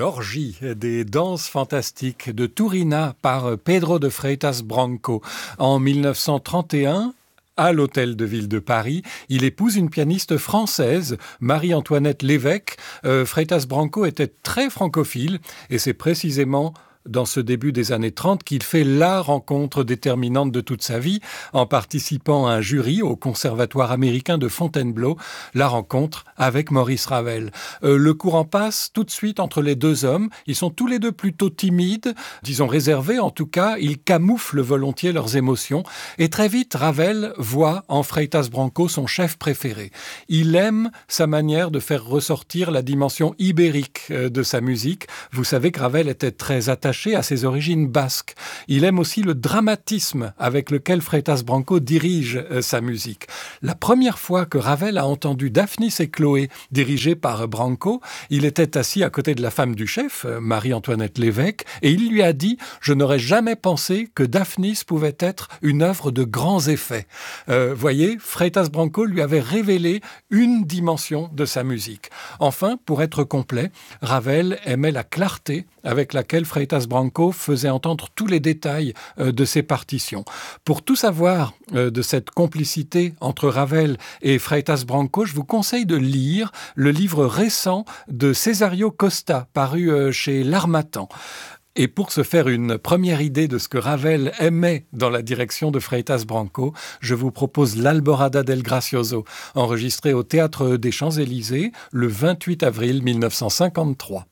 l'orgie des danses fantastiques de Turina par Pedro de Freitas Branco. En 1931, à l'Hôtel de Ville de Paris, il épouse une pianiste française, Marie-Antoinette Lévesque. Freitas Branco était très francophile et c'est précisément dans ce début des années 30 qu'il fait la rencontre déterminante de toute sa vie en participant à un jury au Conservatoire américain de Fontainebleau, la rencontre avec Maurice Ravel. Le courant passe tout de suite entre les deux hommes. Ils sont tous les deux plutôt timides, disons réservés en tout cas. Ils camouflent volontiers leurs émotions et très vite Ravel voit en Freitas Branco son chef préféré. Il aime sa manière de faire ressortir la dimension ibérique de sa musique. Vous savez que Ravel était très attaché à ses origines basques. Il aime aussi le dramatisme avec lequel Freitas Branco dirige sa musique. La première fois que Ravel a entendu Daphnis et Chloé dirigées par Branco, il était assis à côté de la femme du chef, Marie-Antoinette Lévesque, et il lui a dit « Je n'aurais jamais pensé que Daphnis pouvait être une œuvre de grands effets. » Voyez, Freitas Branco lui avait révélé une dimension de sa musique. Enfin, pour être complet, Ravel aimait la clarté avec laquelle Freitas Branco faisait entendre tous les détails de ses partitions. Pour tout savoir de cette complicité entre Ravel et Freitas Branco, je vous conseille de lire le livre récent de Cesario Costa, paru chez L'Harmattan. Et pour se faire une première idée de ce que Ravel aimait dans la direction de Freitas Branco, je vous propose l'Alborada del Gracioso, enregistré au Théâtre des Champs-Élysées le 28 avril 1953.